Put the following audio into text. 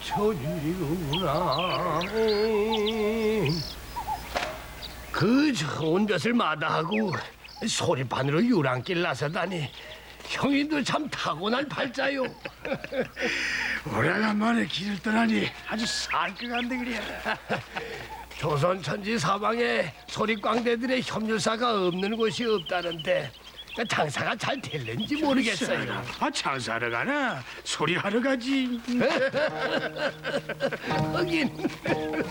처지구나. 그 좋은 벼슬 마다하고 소리반으로 유랑길 나서다니 형님도 참 타고난 팔자요. 오래간만에 길을 떠나니 아주 살것 그래. 조선 천지 사방에 소리광대들의 협률사가 없는 곳이 없다는데 장사가 잘 될는지 모르겠어요. 아, 장사하러 가나? 소리하러 가지. 하긴